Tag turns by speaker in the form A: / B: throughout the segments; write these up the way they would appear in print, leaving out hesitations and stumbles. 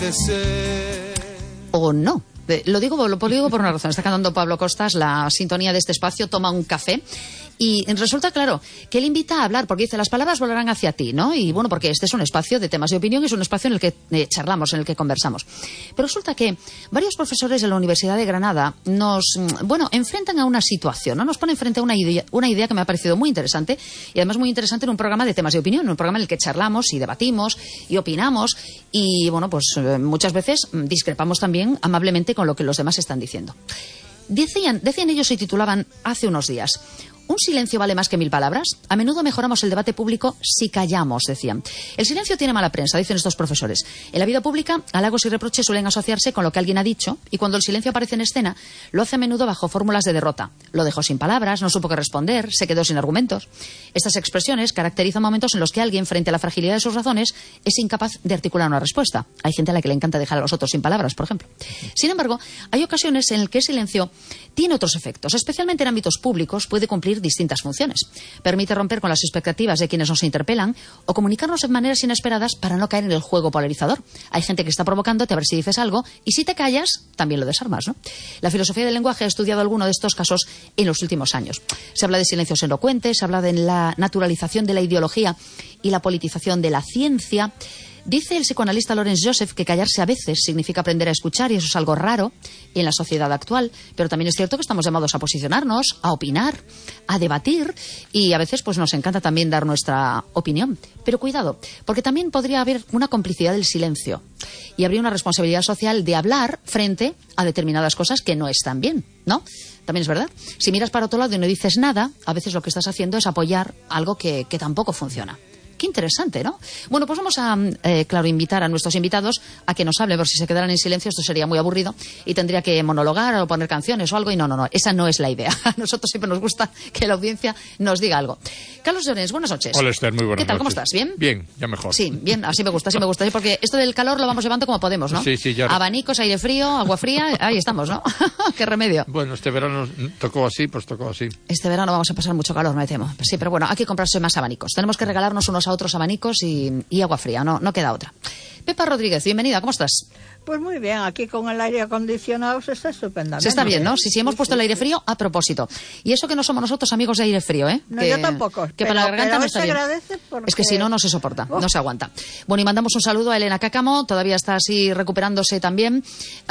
A: O no. Lo digo por una razón. Está cantando Pablo Costas la sintonía de este espacio, Toma un café. Y resulta, claro, que él invita a hablar, porque dice, las palabras volarán hacia ti, ¿no? Y bueno, porque este es un espacio de temas de opinión, es un espacio en el que charlamos, en el que conversamos. Pero resulta que varios profesores de la Universidad de Granada nos, enfrentan a una situación, ¿no? Nos ponen frente a una idea que me ha parecido muy interesante, y además muy interesante en un programa de temas de opinión, en un programa en el que charlamos y debatimos y opinamos, y bueno, pues muchas veces discrepamos también amablemente con lo que los demás están diciendo. Decían ellos y titulaban hace unos días: ¿un silencio vale más que 1000 palabras? A menudo mejoramos el debate público si callamos, decían. El silencio tiene mala prensa, dicen estos profesores. En la vida pública, halagos y reproches suelen asociarse con lo que alguien ha dicho, y cuando el silencio aparece en escena, lo hace a menudo bajo fórmulas de derrota. Lo dejó sin palabras, no supo qué responder, se quedó sin argumentos. Estas expresiones caracterizan momentos en los que alguien, frente a la fragilidad de sus razones, es incapaz de articular una respuesta. Hay gente a la que le encanta dejar a los otros sin palabras, por ejemplo. Sin embargo, hay ocasiones en las que el silencio tiene otros efectos. Especialmente en ámbitos públicos puede cumplir distintas funciones. Permite romper con las expectativas de quienes nos interpelan o comunicarnos de maneras inesperadas para no caer en el juego polarizador. Hay gente que está provocándote a ver si dices algo, y si te callas, también lo desarmas, ¿no? La filosofía del lenguaje ha estudiado alguno de estos casos en los últimos años. Se habla de silencios elocuentes, se habla de la naturalización de la ideología y la politización de la ciencia. Dice el psicoanalista Lawrence Joseph que callarse a veces significa aprender a escuchar, y eso es algo raro en la sociedad actual, pero también es cierto que estamos llamados a posicionarnos, a opinar, a debatir, y a veces pues nos encanta también dar nuestra opinión. Pero cuidado, porque también podría haber una complicidad del silencio y habría una responsabilidad social de hablar frente a determinadas cosas que no están bien, ¿no? También es verdad. Si miras para otro lado y no dices nada, a veces lo que estás haciendo es apoyar algo que tampoco funciona. Qué interesante, ¿no? Bueno, pues vamos a, invitar a nuestros invitados a que nos hablen, por si se quedaran en silencio esto sería muy aburrido y tendría que monologar o poner canciones o algo, y no, esa no es la idea. A nosotros siempre nos gusta que la audiencia nos diga algo. Carlos Llorens, buenas noches.
B: Hola, Esther, muy buenas noches.
A: ¿Qué tal? ¿Cómo estás? ¿Bien?
B: Bien, ya mejor.
A: Sí, bien, así me gusta, porque esto del calor lo vamos llevando como podemos, ¿no?
B: Sí, ya.
A: Abanicos, aire frío, agua fría, ahí estamos, ¿no? Qué remedio.
B: Bueno, este verano tocó así.
A: Este verano vamos a pasar mucho calor, me temo. Sí, pero bueno, hay que comprarse más abanicos. Tenemos que regalarnos unos a otros abanicos y agua fría, no queda otra. Pepa Rodríguez, bienvenida, ¿cómo estás?
C: Pues muy bien, aquí con el aire acondicionado se está estupendamente.
A: Se está bien, ¿no? Sí, hemos puesto el aire frío a propósito. Y eso que no somos nosotros amigos de aire frío, ¿eh?
C: No, yo tampoco.
A: Que para la garganta no está bien.
C: Porque...
A: Es que si no, no se soporta, no se aguanta. Bueno, y mandamos un saludo a Elena Cácamo, todavía está así recuperándose también,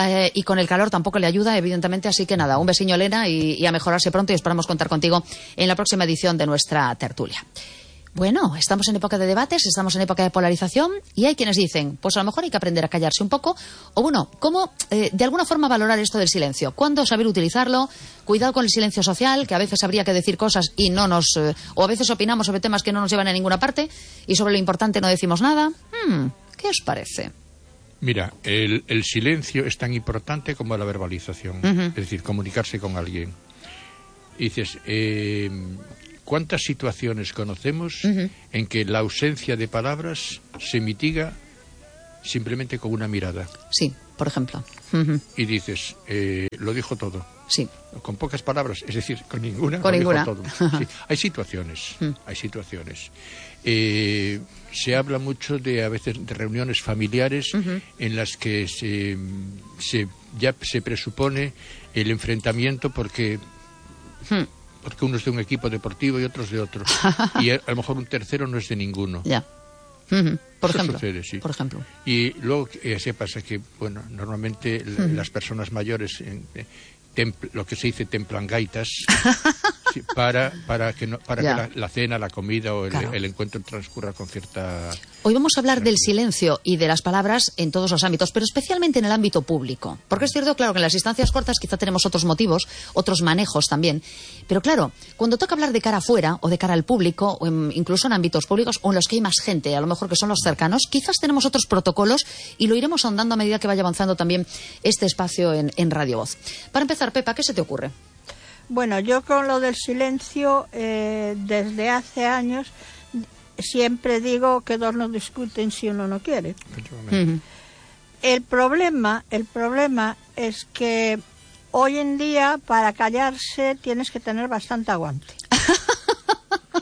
A: y con el calor tampoco le ayuda, evidentemente, así que nada, un besiño, Elena, y a mejorarse pronto, y esperamos contar contigo en la próxima edición de nuestra tertulia. Bueno, estamos en época de debates, estamos en época de polarización, y hay quienes dicen, pues a lo mejor hay que aprender a callarse un poco, o bueno, ¿cómo de alguna forma valorar esto del silencio? ¿Cuándo saber utilizarlo? Cuidado con el silencio social, que a veces habría que decir cosas y no nos... o a veces opinamos sobre temas que no nos llevan a ninguna parte, y sobre lo importante no decimos nada. ¿Qué os parece?
B: Mira, el silencio es tan importante como la verbalización, es decir, comunicarse con alguien. Y dices... ¿cuántas situaciones conocemos en que la ausencia de palabras se mitiga simplemente con una mirada?
A: Sí, por ejemplo.
B: Y dices, lo dijo todo.
A: Sí.
B: Con pocas palabras, es decir, con ninguna.
A: Con ninguna.
B: Dijo todo. Sí. Hay situaciones. Se habla mucho a veces de reuniones familiares en las que ya se presupone el enfrentamiento porque uno es de un equipo deportivo y otros de otro. Y a lo mejor un tercero no es de ninguno.
A: Ya. Por ejemplo.
B: Sucede, sí.
A: Por ejemplo.
B: Y luego se pasa que, bueno, normalmente las personas mayores, lo que se dice templan gaitas, sí, para que la cena, la comida o el encuentro transcurra con cierta...
A: Hoy vamos a hablar del silencio y de las palabras en todos los ámbitos, pero especialmente en el ámbito público. Porque es cierto, claro, que en las instancias cortas quizá tenemos otros motivos, otros manejos también. Pero claro, cuando toca hablar de cara afuera o de cara al público, o incluso en ámbitos públicos o en los que hay más gente, a lo mejor que son los cercanos, quizás tenemos otros protocolos y lo iremos ahondando a medida que vaya avanzando también este espacio en Radio Voz. Para empezar, Pepa, ¿qué se te ocurre?
C: Bueno, yo con lo del silencio, desde hace años... siempre digo que dos no discuten si uno no quiere. El problema es que hoy en día para callarse tienes que tener bastante aguante.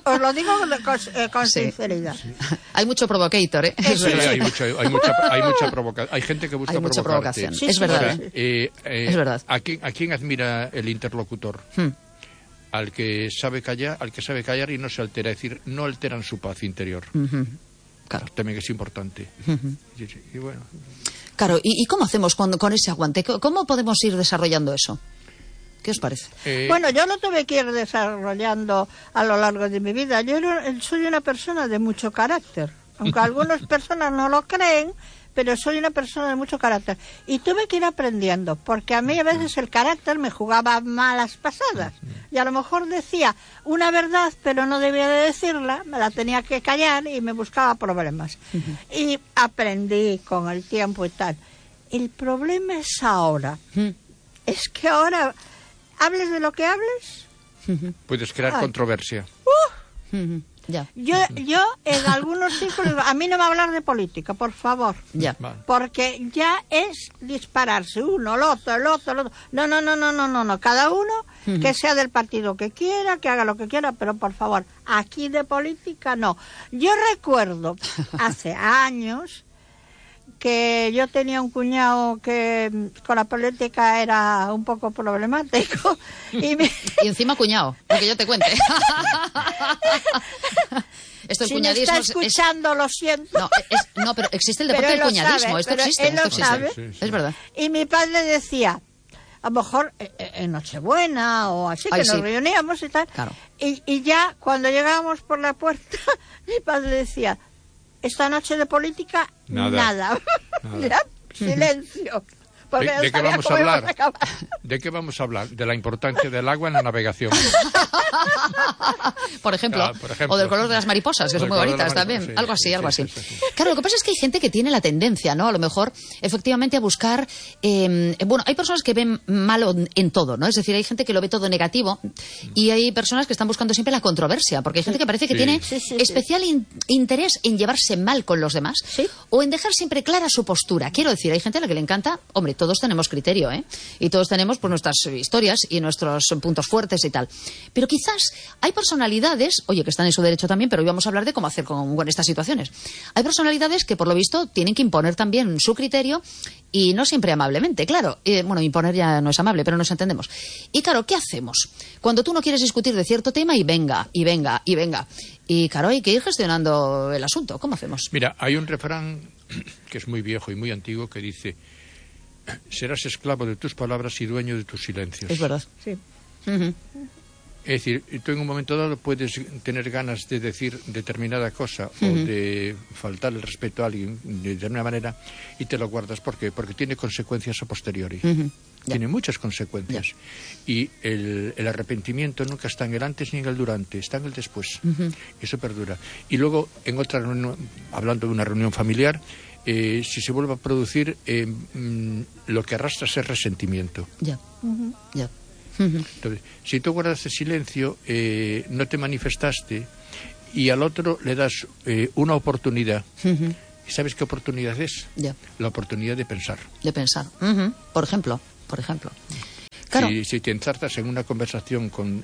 C: os lo digo con
A: Sí.
C: sinceridad.
A: Hay mucho provocator, ¿eh? Es
B: Sí,
A: verdad.
B: hay mucha provocación. Hay gente que busca
A: Hay mucha
B: provocarte.
A: provocación.
C: Sí,
A: Es
C: sí,
A: verdad,
C: sí,
A: ¿eh?
B: Es
A: Es verdad.
B: ¿A quién admira el interlocutor? Al que sabe callar y no se altera, es decir, no alteran su paz interior.
A: Claro.
B: También es importante. Y bueno,
A: Claro, ¿y cómo hacemos con ese aguante? ¿Cómo podemos ir desarrollando eso? ¿Qué os parece?
C: Bueno, yo lo tuve que ir desarrollando a lo largo de mi vida. Yo soy una persona de mucho carácter, aunque algunas personas no lo creen, pero soy una persona de mucho carácter. Y tuve que ir aprendiendo, porque a mí a veces el carácter me jugaba malas pasadas. Y a lo mejor decía una verdad, pero no debía de decirla, me la tenía que callar y me buscaba problemas. Y aprendí con el tiempo y tal. El problema es ahora. Es que ahora, hables de lo que hables,
B: puedes crear
C: Ay.
B: controversia.
A: Ya,
C: yo en algunos círculos, a mí no me hablar de política, por favor.
A: ya.
B: Vale.
C: Porque ya es dispararse uno, el otro. No. Cada uno que sea del partido que quiera, que haga lo que quiera, pero por favor, aquí de política no. Yo recuerdo hace años que yo tenía un cuñado que con la política era un poco problemático y
A: Y encima cuñado, lo que yo te cuente. Esto del
C: si me
A: cuñadismo
C: está escuchando, lo siento.
A: No, pero existe el
C: Pero
A: deporte
C: él
A: del
C: lo
A: cuñadismo.
C: sabe,
A: Esto
C: pero
A: existe.
C: él lo
A: Esto existe.
C: sabe.
B: Sí.
A: Es verdad.
C: Y mi padre decía, a lo mejor en Nochebuena o así,
A: Ay,
C: que nos
A: sí.
C: reuníamos y tal.
A: Claro.
C: Y ya cuando llegábamos por la puerta, mi padre decía, esta noche de política,
B: Nada.
C: Ya, silencio. Porque
B: ¿De
C: no
B: qué
C: sabía
B: vamos a
C: cómo íbamos
B: hablar?
C: acabar.
B: ¿De qué vamos a hablar? De la importancia del agua en la navegación.
A: Por ejemplo,
B: Ah, por ejemplo.
A: o del color de las mariposas, que
B: O
A: son
B: del
A: muy
B: color de
A: bonitas
B: las
A: también.
B: mariposas,
A: Algo así,
B: sí,
A: algo
B: sí,
A: así.
B: sí.
A: Claro, lo que pasa es que hay gente que tiene la tendencia, ¿no? A lo mejor, efectivamente, a buscar... bueno, hay personas que ven malo en todo, ¿no? Es decir, hay gente que lo ve todo negativo y hay personas que están buscando siempre la controversia, porque hay gente que parece que
B: Sí.
A: tiene
C: Sí.
A: especial interés en llevarse mal con los demás
C: Sí.
A: o en dejar siempre clara su postura. Quiero decir, hay gente a la que le encanta... Hombre, todos tenemos criterio, ¿eh? Y todos tenemos pues nuestras historias y nuestros puntos fuertes y tal. Pero quizás hay personalidades, oye, que están en su derecho también, pero hoy vamos a hablar de cómo hacer con estas situaciones. Hay personalidades que, por lo visto, tienen que imponer también su criterio y no siempre amablemente, claro. Bueno, imponer ya no es amable, pero nos entendemos. Y claro, ¿qué hacemos? Cuando tú no quieres discutir de cierto tema y venga, y venga, y venga. Y claro, hay que ir gestionando el asunto. ¿Cómo hacemos?
B: Mira, hay un refrán que es muy viejo y muy antiguo que dice: serás esclavo de tus palabras y dueño de tus silencios.
A: Es verdad.
C: Sí.
A: Ujú.
B: Es decir, tú en un momento dado puedes tener ganas de decir determinada cosa o de faltar el respeto a alguien de determinada manera y te lo guardas. ¿Por qué? Porque tiene consecuencias a posteriori.
A: Ya.
B: Tiene muchas consecuencias. Y el arrepentimiento nunca está en el antes ni en el durante, está en el después. Eso perdura. Y luego, en otra reunión, hablando de una reunión familiar, si se vuelve a producir, lo que arrastras es resentimiento.
A: Ya. Ya.
B: Entonces, si tú guardas el silencio, no te manifestaste y al otro le das una oportunidad. ¿Y sabes qué oportunidad es?
A: Ya.
B: La oportunidad de pensar.
A: De pensar. Por ejemplo. Claro.
B: Si te enzartas en una conversación con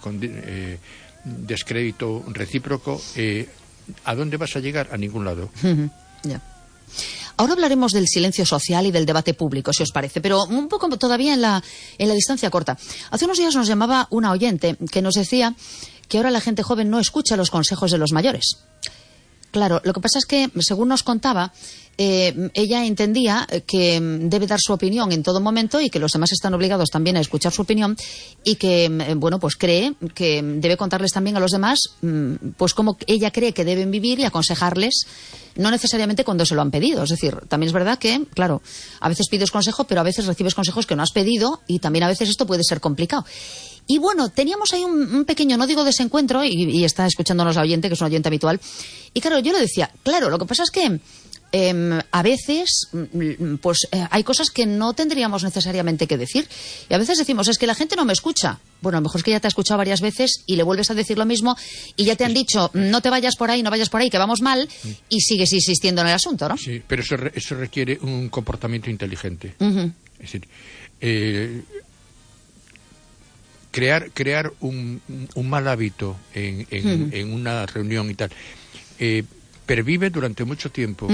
B: descrédito recíproco, ¿a dónde vas a llegar? A ningún lado.
A: Ya. Ahora hablaremos del silencio social y del debate público, si os parece, pero un poco todavía en la distancia corta. Hace unos días nos llamaba una oyente que nos decía que ahora la gente joven no escucha los consejos de los mayores. Claro, lo que pasa es que, según nos contaba, ella entendía que debe dar su opinión en todo momento y que los demás están obligados también a escuchar su opinión y que, bueno, pues cree que debe contarles también a los demás pues cómo ella cree que deben vivir y aconsejarles, no necesariamente cuando se lo han pedido. Es decir, también es verdad que, claro, a veces pides consejo, pero a veces recibes consejos que no has pedido y también a veces esto puede ser complicado. Y bueno, teníamos ahí un pequeño, no digo desencuentro, y está escuchándonos la oyente, que es una oyente habitual. Y claro, yo le decía, claro, lo que pasa es que a veces pues hay cosas que no tendríamos necesariamente que decir. Y a veces decimos, es que la gente no me escucha. Bueno, a lo mejor es que ya te ha escuchado varias veces y le vuelves a decir lo mismo y ya te han dicho, no te vayas por ahí, no vayas por ahí, que vamos mal, y sigues insistiendo en el asunto, ¿no?
B: Sí, pero eso requiere un comportamiento inteligente. Es decir, crear un mal hábito en una reunión y tal, pervive durante mucho tiempo.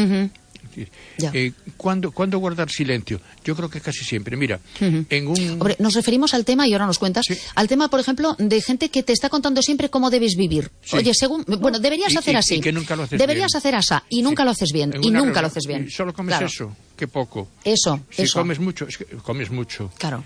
B: ¿Cuándo guardar silencio? Yo creo que casi siempre. Mira,
A: Hombre, nos referimos al tema, y ahora nos cuentas, al tema, por ejemplo, de gente que te está contando siempre cómo debes vivir.
B: Sí.
A: Oye, deberías hacer así.
B: Y que nunca lo haces
A: deberías
B: bien.
A: hacer así, y nunca lo haces bien. Y nunca lo haces bien.
B: Solo comes eso, qué poco.
A: Eso.
B: Si comes mucho, es que comes mucho.
A: Claro.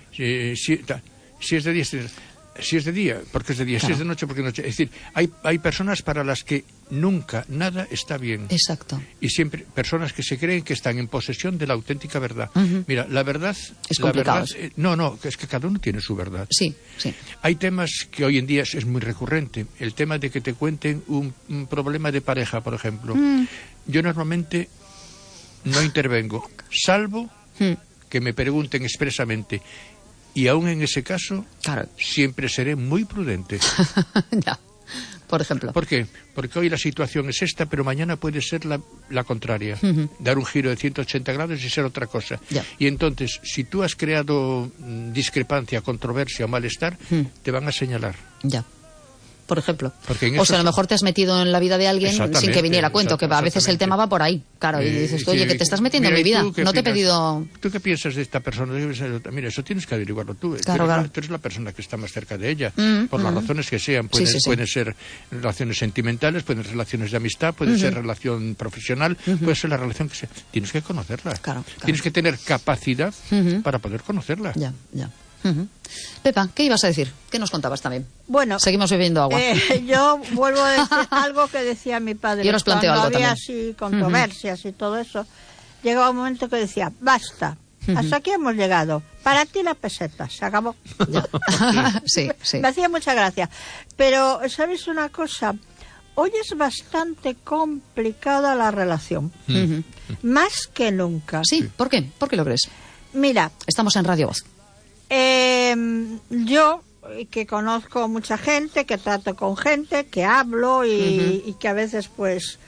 B: Si es de día, si es de día, porque es de día. Claro. Si es de noche, porque es de noche. Es decir, hay personas para las que nunca nada está bien.
A: Exacto.
B: Y siempre personas que se creen que están en posesión de la auténtica verdad. Mira, la verdad
A: es complicado.
B: Es que cada uno tiene su verdad.
A: Sí.
B: Hay temas que hoy en día es muy recurrente. El tema de que te cuenten un problema de pareja, por ejemplo. Yo normalmente no intervengo, salvo que me pregunten expresamente. Y aún en ese caso,
A: claro,
B: siempre seré muy prudente.
A: Ya, por ejemplo.
B: ¿Por qué? Porque hoy la situación es esta, pero mañana puede ser la contraria. Dar un giro de 180 grados y ser otra cosa.
A: Ya.
B: Y entonces, si tú has creado discrepancia, controversia o malestar, te van a señalar.
A: Ya. Por ejemplo.
B: O
A: sea, a lo mejor te has metido en la vida de alguien sin que viniera a cuento, que a veces el tema va por ahí. Claro, y dices, oye, que te estás metiendo en mi vida. No te he pedido...
B: ¿Tú qué piensas de esta persona? Mira, eso tienes que averiguarlo tú.
A: Claro.
B: Tú eres la persona que está más cerca de ella. Por las razones que sean. Pueden ser relaciones sentimentales, pueden ser relaciones de amistad, pueden ser relación profesional, puede ser la relación que sea. Tienes que conocerla.
A: Claro.
B: Tienes que tener capacidad para poder conocerla.
A: Ya. Pepa, ¿qué ibas a decir? ¿Qué nos contabas también?
C: Bueno,
A: seguimos bebiendo agua.
C: Yo vuelvo a decir algo que decía mi padre.
A: Yo os planteo algo
C: había
A: también.
C: Así controversias y todo eso, llegaba un momento que decía, basta, hasta aquí hemos llegado. Para ti la peseta, se acabó.
A: Sí.
C: Me hacía mucha gracia. Pero, ¿sabes una cosa? Hoy es bastante complicada la relación. Más que nunca.
A: Sí, ¿por qué? ¿Por qué lo crees?
C: Mira.
A: Estamos en Radio Voz.
C: Yo, que conozco mucha gente, que trato con gente, que hablo y que a veces pues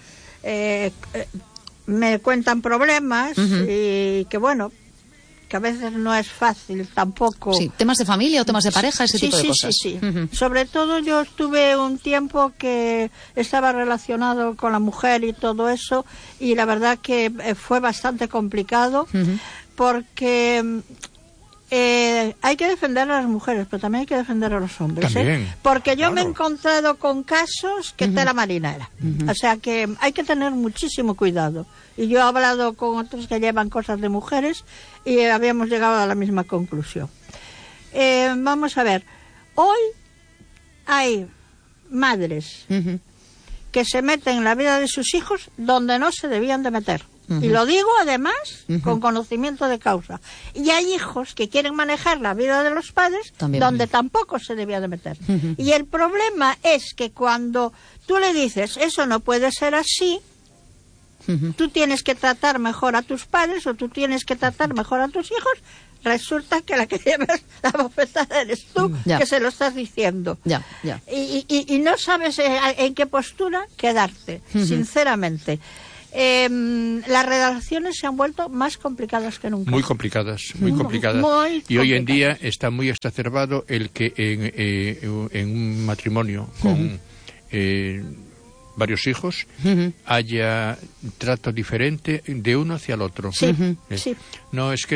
C: me cuentan problemas y que bueno, que a veces no es fácil tampoco.
A: Sí, temas de familia o temas de pareja, ese tipo de cosas.
C: Sí. Sobre todo yo estuve un tiempo que estaba relacionado con la mujer y todo eso, y la verdad que fue bastante complicado porque... hay que defender a las mujeres, pero también hay que defender a los hombres. Porque yo me he encontrado con casos que tela marinera. O sea que hay que tener muchísimo cuidado. Y yo he hablado con otros que llevan cosas de mujeres y habíamos llegado a la misma conclusión. Vamos a ver. Hoy hay madres que se meten en la vida de sus hijos donde no se debían de meter. Y lo digo además con conocimiento de causa. Y hay hijos que quieren manejar la vida de los padres donde tampoco se debía de meter. Y el problema es que cuando tú le dices, eso no puede ser así, tú tienes que tratar mejor a tus padres o tú tienes que tratar mejor a tus hijos, resulta que la que llevas la bofetada eres tú, que se lo estás diciendo. Y no sabes en qué postura quedarte, sinceramente. Las relaciones se han vuelto más complicadas que nunca.
B: Muy complicadas. Y hoy en día está muy exacerbado el que en un matrimonio con varios hijos haya trato diferente de uno hacia el otro. No es que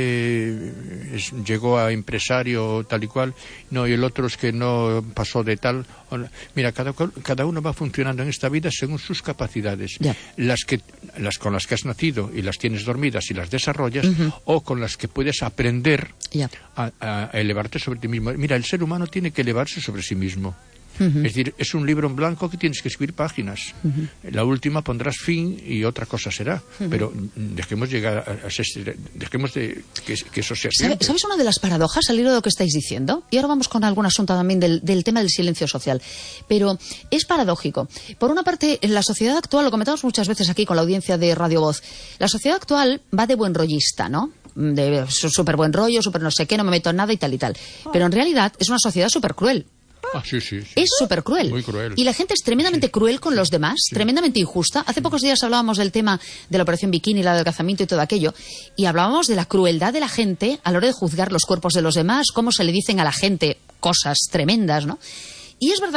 B: llegó a empresario tal y cual, no, y el otro es que no pasó de tal. Mira, cada uno va funcionando en esta vida según sus capacidades. Las con las que has nacido y las tienes dormidas y las desarrollas, o con las que puedes aprender a elevarte sobre ti mismo. Mira, el ser humano tiene que elevarse sobre sí mismo. Es decir, es un libro en blanco que tienes que escribir páginas. La última pondrás fin y otra cosa será. Pero dejemos llegar dejemos de que eso sea siempre.
A: ¿Sabes una de las paradojas al hilo de lo que estáis diciendo? Y ahora vamos con algún asunto también del tema del silencio social. Pero es paradójico. Por una parte, en la sociedad actual, lo comentamos muchas veces aquí con la audiencia de Radio Voz, la sociedad actual va de buen rollista, ¿no? De súper buen rollo, súper no sé qué, no me meto en nada y tal y tal. Pero en realidad es una sociedad súper cruel.
B: Sí.
A: Es súper cruel.
B: Muy cruel.
A: Y la gente es tremendamente cruel con los demás, tremendamente injusta. Hace pocos días hablábamos del tema de la operación bikini, la del adelgazamiento y todo aquello, y hablábamos de la crueldad de la gente a la hora de juzgar los cuerpos de los demás, cómo se le dicen a la gente cosas tremendas, ¿no? Y es verdad